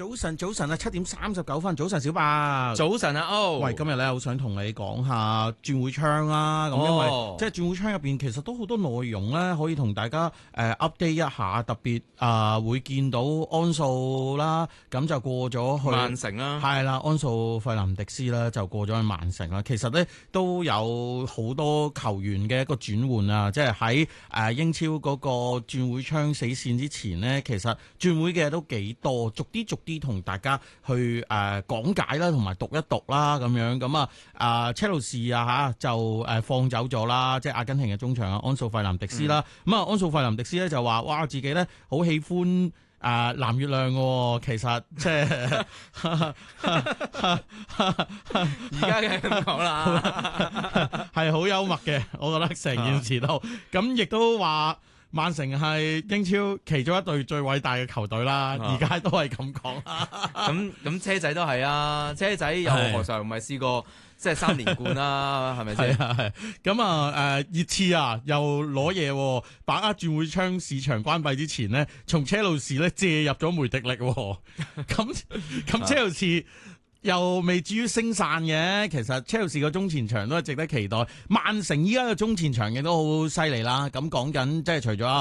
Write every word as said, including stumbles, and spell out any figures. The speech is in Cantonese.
早晨，早晨啊，七點三十九分，早晨小白， 早晨啊，歐， 喂，今日咧好想同你講下轉會窗啦，咁、哦、因為即係轉會窗入邊其實都好多內容咧，可以同大家誒、呃、update 一下，特別啊、呃、會見到安素啦，咁就過咗去曼城啦， 係啦，安素費南迪斯啦就過咗去曼城啦。其實咧都有好多球員嘅一個轉換啊，即係喺誒英超嗰個轉會窗死線之前呢，其實轉會嘅都幾多，逐啲逐啲同大家去誒、呃、講解啦，同埋讀一讀啦咁樣。咁啊啊車路士啊嚇就誒放走咗啦，即係阿根廷嘅中場啊安素費南迪斯啦。咁啊、嗯、安素費南迪斯咧就話哇自己咧好喜歡啊藍月亮嘅，其實即係而家嘅咁講啦， 係好幽默嘅，我覺得成件事都咁，亦都話曼城係英超其中一隊最偉大嘅球隊啦，而家、啊、都係咁講啦。 咁咁車仔都係啊，車仔又何嘗唔係試過即係三連冠啦，係咪先？ 係啊係。咁啊誒熱刺啊又攞嘢，把握轉會窗市場關閉之前呢，從車路士咧借入咗梅迪力。咁咁車路士又未至於升散嘅，其實車路士個中前場都係值得期待。曼城依家嘅中前場亦都好犀利啦。咁講緊即係除咗